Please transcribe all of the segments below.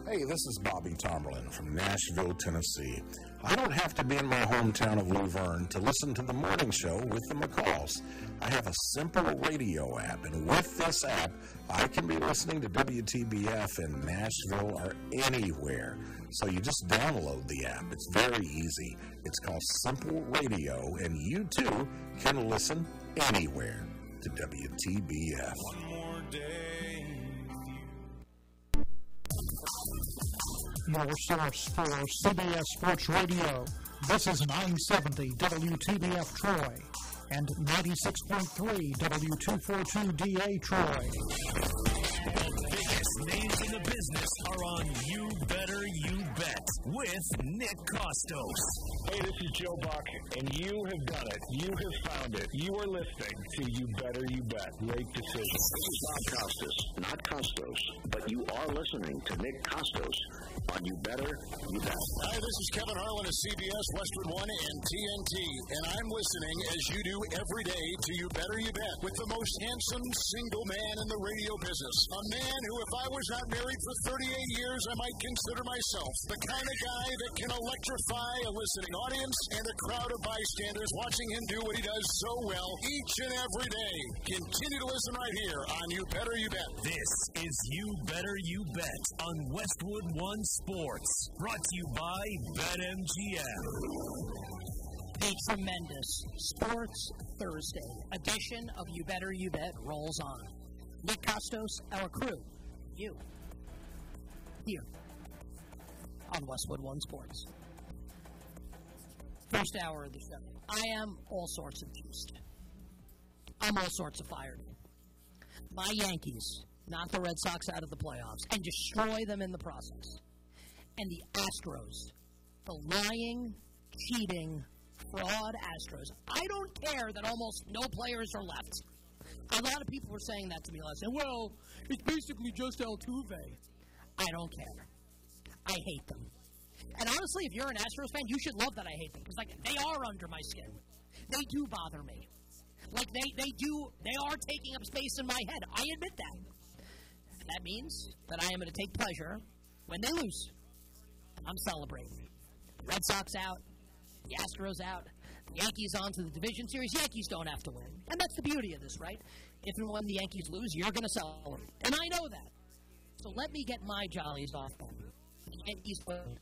Hey, this is Bobby Tomberlin from Nashville, Tennessee. I don't have to be in my hometown of Luverne to listen to the morning show with the McCalls. I have a simple radio app, and with this app, I can be listening to WTBF in Nashville or anywhere. So you just download the app. It's very easy. It's called Simple Radio, and you too can listen anywhere to WTBF. One more day. Your source for CBS Sports Radio. This is 970 WTBF Troy and 96.3 W242DA Troy. The biggest names in the business are on You Better You Bet with Nick Costos. Hey, this is Joe Buck, and you have done it. You have found it. You are listening to You Better You Bet. Great decision. This is Bob Costas, not Costos, but you are listening to Nick Costos on You Better You Bet. Hi, this is Kevin Harlan of CBS, Westwood One, and TNT, and I'm listening, as you do every day, to You Better You Bet with the most handsome single man in the radio business. A man who, if I was not married for 38 years, I might consider myself the kind of guy that can electrify a listening audience and a crowd of bystanders watching him do what he does so well each and every day. Continue to listen right here on You Better You Bet. This is You Better You Bet on Westwood One Sports, brought to you by BetMGM. A tremendous Sports Thursday edition of You Better You Bet rolls on. Nick Costos, our crew, you, here on Westwood One Sports. First hour of the show. I am all sorts of juiced. I'm all sorts of fired. My Yankees knock the Red Sox out of the playoffs and destroy them in the process. And the Astros, the lying, cheating, fraud Astros. I don't care that almost no players are left. A lot of people were saying that to me last night. Well, it's basically just Altuve. I don't care. I hate them. And honestly, if you're an Astros fan, you should love that I hate them. Because, they are under my skin. They do bother me. They are taking up space in my head. I admit that. And that means that I am going to take pleasure when they lose. I'm celebrating. The Red Sox out. The Astros out. The Yankees on to the division series. Yankees don't have to win. And that's the beauty of this, right? If and when the Yankees lose, you're going to celebrate. And I know that. So let me get my jollies off then. The Yankees win.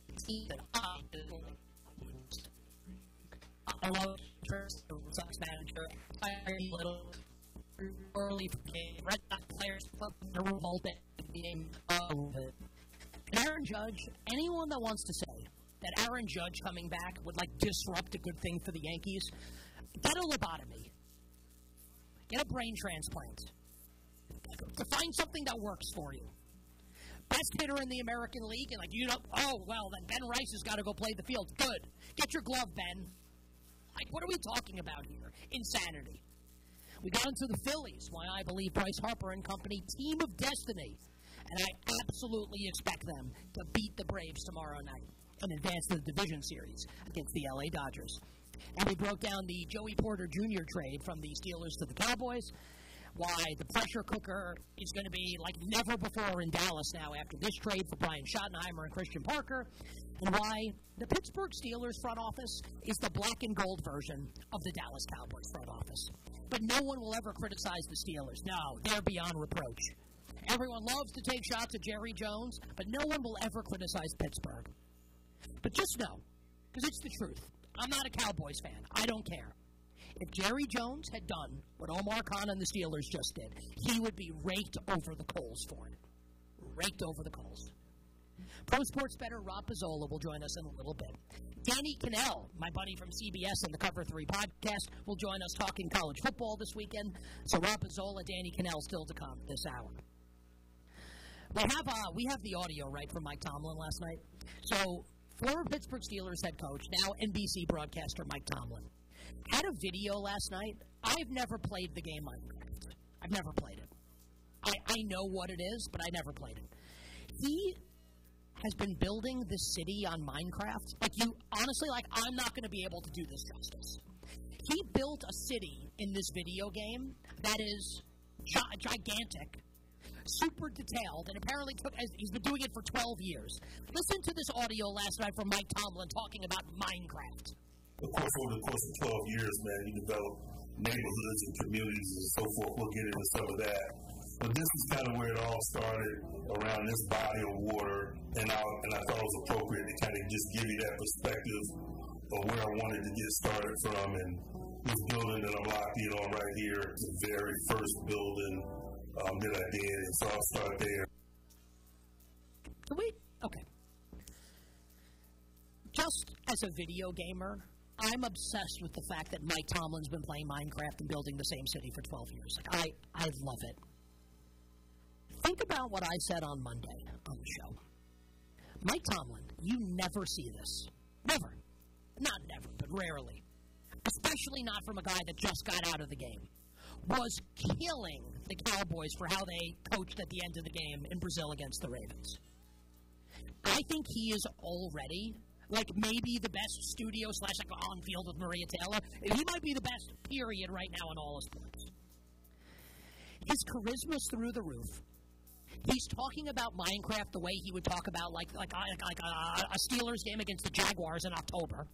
I love the Sox manager. Firing little early for game. Red Sox players are revolted at the game of it. And Aaron Judge, anyone that wants to say that Aaron Judge coming back would disrupt a good thing for the Yankees, get a lobotomy. Get a brain transplant. To find something that works for you. Best hitter in the American League, and then Ben Rice has got to go play the field. Good. Get your glove, Ben. What are we talking about here? Insanity. We got into the Phillies, why I believe Bryce Harper and company, team of destiny. And I absolutely expect them to beat the Braves tomorrow night and advance to the division series against the LA Dodgers. And we broke down the Joey Porter Jr. trade from the Steelers to the Cowboys. Why the pressure cooker is going to be like never before in Dallas now after this trade for Brian Schottenheimer and Christian Parker, and why the Pittsburgh Steelers front office is the black and gold version of the Dallas Cowboys front office. But no one will ever criticize the Steelers. No, they're beyond reproach. Everyone loves to take shots at Jerry Jones, but no one will ever criticize Pittsburgh. But just know, because it's the truth, I'm not a Cowboys fan. I don't care. If Jerry Jones had done what Omar Khan and the Steelers just did, he would be raked over the coals for it. Raked over the coals. Pro Sports Bettor Rob Pizzola will join us in a little bit. Danny Kanell, my buddy from CBS and the Cover 3 podcast, will join us talking college football this weekend. So Rob Pizzola, Danny Kanell still to come this hour. We have the audio, right, from Mike Tomlin last night. So former Pittsburgh Steelers head coach, now NBC broadcaster Mike Tomlin, had a video last night. I've never played the game Minecraft. I've never played it. I know what it is, but I never played it. He has been building this city on Minecraft. I'm not going to be able to do this justice. He built a city in this video game that is gigantic. super detailed, and apparently he's been doing it for 12 years. Listen to this audio last night from Mike Tomlin talking about Minecraft. Of course, over the course of 12 years, man, you develop neighborhoods and communities and so forth. We'll get into some of that. But this is kind of where it all started, around this body of water, and I thought it was appropriate to kind of just give you that perspective of where I wanted to get started from. And this building that I'm locked in on right here is the very first building that I did, and so I'll start there. Okay. Just as a video gamer, I'm obsessed with the fact that Mike Tomlin's been playing Minecraft and building the same city for 12 years. I love it. Think about what I said on Monday on the show. Mike Tomlin, you never see this. Never. Not never, but rarely. Especially not from a guy that just got out of the game. Was killing the Cowboys for how they coached at the end of the game in Brazil against the Ravens. I think he is already, like, maybe the best studio / like on field with Maria Taylor. He might be the best, period, right now in all of sports. His charisma's through the roof. He's talking about Minecraft the way he would talk about like a Steelers game against the Jaguars in October.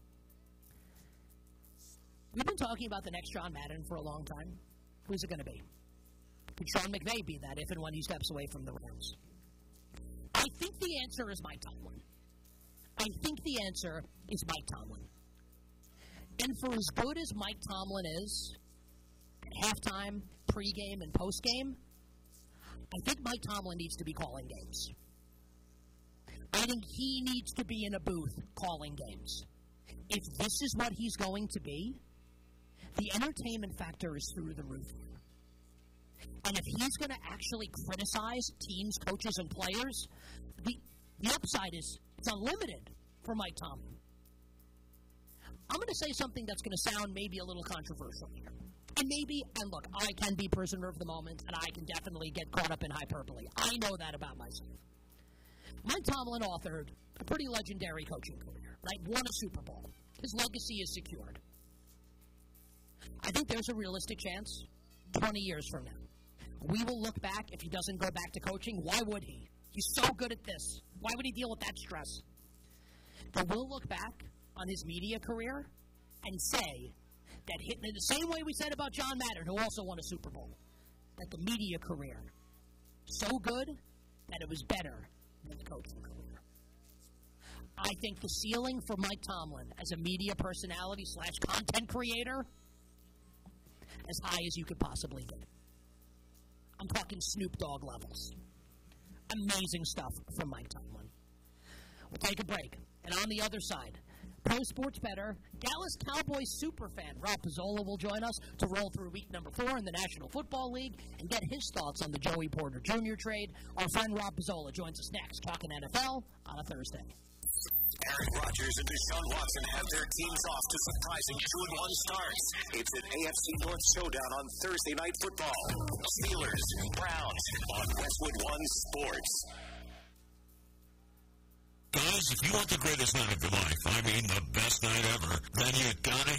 We've been talking about the next John Madden for a long time. Who's it going to be? Could Sean McVay be that if and when he steps away from the Rams? I think the answer is Mike Tomlin. I think the answer is Mike Tomlin. And for as good as Mike Tomlin is at halftime, pregame, and postgame, I think Mike Tomlin needs to be calling games. I think he needs to be in a booth calling games. If this is what he's going to be, the entertainment factor is through the roof. And if he's going to actually criticize teams, coaches, and players, the upside is it's unlimited for Mike Tomlin. I'm going to say something that's going to sound maybe a little controversial here. And look, I can be prisoner of the moment, and I can definitely get caught up in hyperbole. I know that about myself. Mike Tomlin authored a pretty legendary coaching career, right? Won a Super Bowl. His legacy is secured. I think there's a realistic chance 20 years from now. We will look back, if he doesn't go back to coaching, why would he? He's so good at this. Why would he deal with that stress? But we'll look back on his media career and say that in the same way we said about John Madden, who also won a Super Bowl, that the media career so good that it was better than the coaching career. I think the ceiling for Mike Tomlin as a media personality / content creator, as high as you could possibly get. I'm talking Snoop Dogg levels. Amazing stuff from Mike Tomlin. We'll take a break. And on the other side, pro sports bettor, Dallas Cowboys superfan Rob Pizzola will join us to roll through week number 4 in the National Football League and get his thoughts on the Joey Porter Jr. trade. Our friend Rob Pizzola joins us next, talking NFL on a Thursday. Aaron Rodgers and Deshaun Watson have their teams off to surprising 2-1 starts. It's an AFC North showdown on Thursday Night Football. Steelers, Browns on Westwood One Sports. Guys, if you want the greatest night of your life, I mean the best night ever, then you gotta